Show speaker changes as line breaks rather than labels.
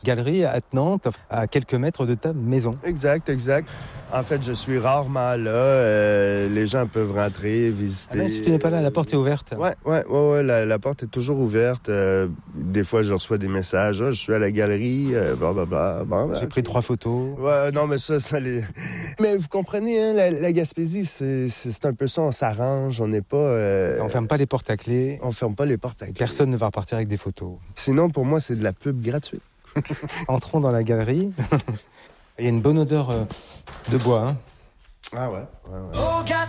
Galerie à Nantes, à quelques mètres de ta maison.
Exact. En fait, je suis rarement là. Les gens peuvent rentrer, visiter.
Si tu n'es pas là, la porte est ouverte.
Ouais, la porte est toujours ouverte. Des fois, je reçois des messages. Je suis à la galerie, blablabla.
J'ai pris 3 photos.
Ouais, non, mais ça Mais vous comprenez, hein, la Gaspésie, c'est un peu ça. On s'arrange, on n'est pas...
On ferme pas les portes à clé.
On ferme pas les portes à clé.
Personne ne va repartir avec des photos.
Sinon, pour moi, c'est de la pub gratuite.
Entrons dans la galerie. Il y a une bonne odeur de bois. Hein.
Ah ouais.